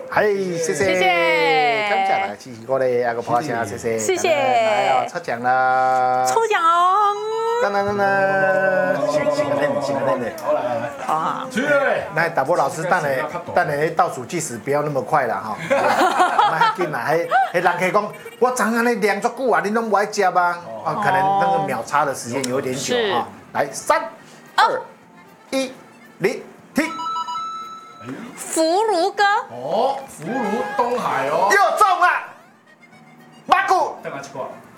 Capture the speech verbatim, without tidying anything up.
嗨，谢谢， 谢谢感谢来支持我哋阿个破声，谢谢， 谢谢来哦，抽奖啦， 抽奖哦！ 当当当当，请请个认，请个认， 好来来， 好， 去嘞！ 那导播老师等下等下倒数计时不要那么快啦哈，卖紧啦，迄迄人客讲，我昨安尼凉足久啊，你拢不爱食啊？啊，可能那个秒差的时间有点久啊。来，三二一，零，停。 福如哥， 哦，福如东海哦， 又中了，八股， 再拿一挂，